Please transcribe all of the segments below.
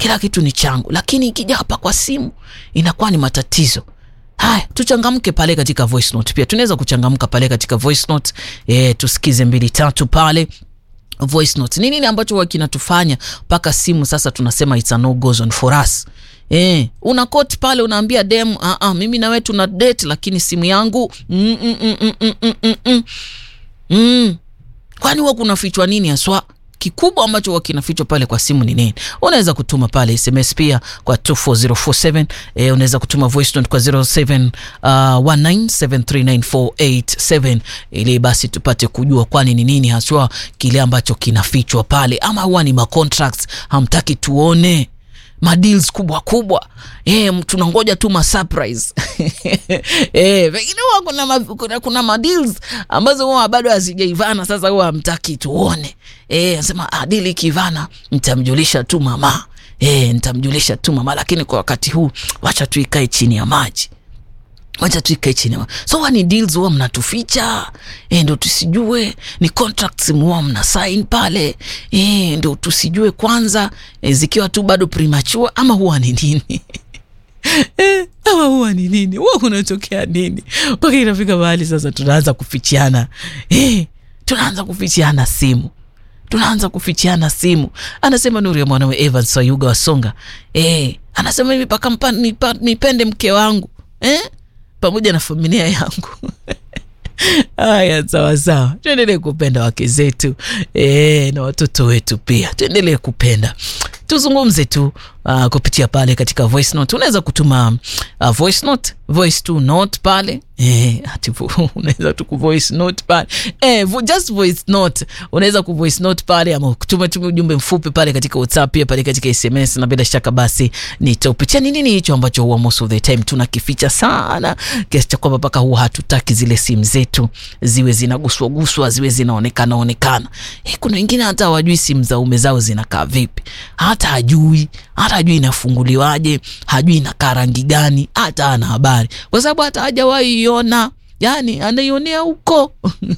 kila kitu ni changu, lakini ikija hapa kwa simu inakuwa ni matatizo. Haya, tuchangamke pale katika voice note. Pia tunaweza kuchangamka pale katika voice note. Tusikize 2-3 pale voice note. Nini ambacho huwa kinatufanya mpaka simu sasa tunasema it's a no go zone for us? Una quote pale unaambia dem, mimi na wewe tuna date lakini simu yangu kwani huwa kuna fichwa nini haswa? Kikubwa ambacho huwa kinafichwa pale kwa simu ni nini? Unaweza kutuma pale SMS pia kwa 24047. Unaweza kutuma voice note kwa 0719739487 ili basi tupate kujua kwani ni nini haswa kile ambacho kinafichwa pale, ama huwa ni ma contracts hamtaki tuone, ma deals kubwa kubwa. Tunangoja tu ma surprise. Pengine kuna ma deals ambazo huwa bado hazijaivana, sasa huwa hamtaki tuone. Anasema deal ikivana nitamjulisha tu mama. Nitamjulisha tu mama, lakini kwa wakati huu wacha tuikae chini ya maji. So ni deals huwa mnatuficha, ndio tusijue, ni contracts huwa mna sign pale, ndio tusijue kwanza, zikiwa tu bado premature, ama huwa ni nini? Ama huwa ni nini? Huwa kunatokea nini? Mpaka inafika mahali sasa tunaanza kufichiana. Tunaanza kufichiana simu. Anasema Nuru ya Mwanawe Evans Sayuga Wasonga. Anasema mimi paka nipende mke wangu. Pamoja na familia yangu. Haya, sawa. Tuendelee kupenda wake zetu. Na watoto wetu pia. Tuendelee kupenda. Tuzungumze tu kupitia pale katika voice note. Unaweza kutuma voice note, voice to note pale. Unaweza tu ku voice note pale. Just voice note. Unaweza ku voice note pale, ama kutuma ujumbe mfupi pale katika WhatsApp, pia pale katika SMS, na bila shaka basi nitaupitia nini hicho ambacho huwa most of the time tunakificha sana, kiasi cha kwamba mpaka huwa hatutaki zile simu zetu ziwe zinaguswa, ziwe zinaonekana. Kuna wengine hata hawajui simu za ume zao zinakaa vipi. Hata hajui inafunguliwaje, hajui inakaa rangi gani, hata ana habari, kwa sababu hata hajawahi iona. Yani anaionea huko.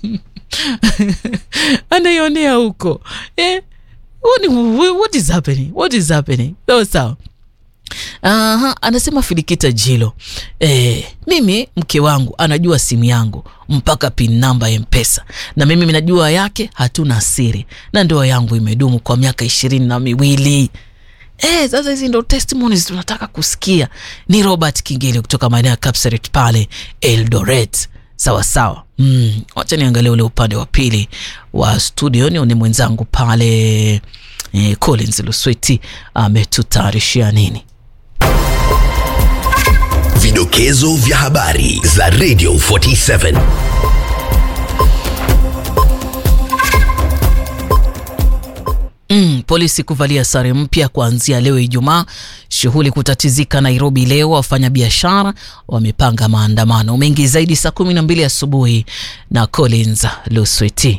What is happening? Sawa. Anasema Filikita Jilo. Mimi mke wangu anajua simu yangu mpaka pin number ya M-Pesa, na mimi najua yake, hatuna siri, na ndoa yangu imedumu kwa miaka 22. Sasa hizi ndo testimonies tunataka kusikia. Ni Robert Kingeli kutoka maeneo ya Kapseret pale Eldoret. Sawa. Wacha niangalie ule upande wa pili wa studio, ni mwenzangu pale Collins Lusweti ametutayarishia nini. Vidokezo vya habari za Radio 47. Polisi kuvalia sare mpya kuanzia leo Ijumaa. Shughuli kutatizika Nairobi leo. Wafanya biashara wamepanga maandamano. Mengi zaidi saa 12 asubuhi na Collins Lusweti.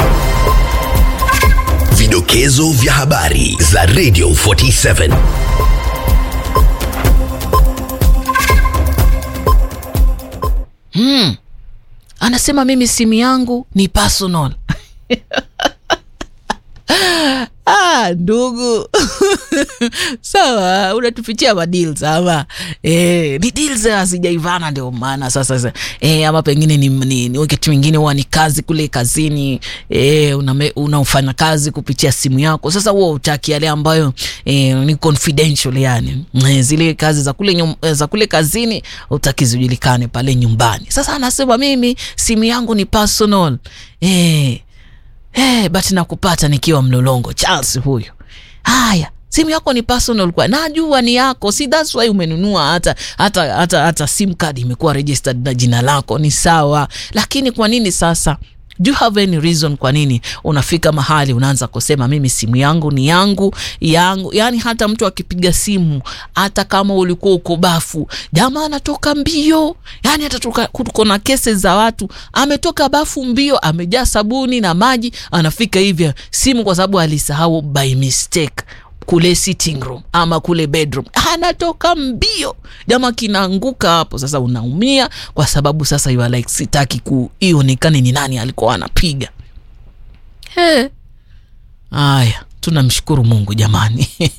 Vidokezo vya habari za Radio 47. Anasema mimi simu yangu ni personal. Ndugu. Sawa, unatufichia ma deals ama ni deals hazijaivana, ndio maana sasa ama pengine ni wakati mwingine huwa ni kazi kule kazini, unaofanya kazi kupitia simu yako. Sasa huwa utaki yale ambayo ni confidential, yani zile kazi za kule kazini utaki zijulikane pale nyumbani. Sasa anasema mimi simu yangu ni personal. But nakupata nikiwa Mlolongo. Charles huyo. Haya, simu yako ni personal, kwa najua ni yako. Si that's why umenunua hata SIM card imekuwa registered na jina lako, ni sawa. Lakini kwa nini sasa? Do you have any reason kwa nini unafika mahali unaanza kusema mimi simu yangu ni yangu? Yani hata mtu akipiga simu, hata kama ulikuwa uko bafu, jamaa anatoka mbio. Yani hata kuna kesi za watu ametoka bafu mbio, amejaa sabuni na maji, anafika hivyo simu kwa sababu alisahau by mistake kule sitting room ama kule bedroom, anatoka mbio, jamaa kinaanguka hapo. Sasa unaumia kwa sababu sasa you are like, sitaki kuionekane ni nani alikuwa anapiga. Haya, tunamshukuru Mungu jamani.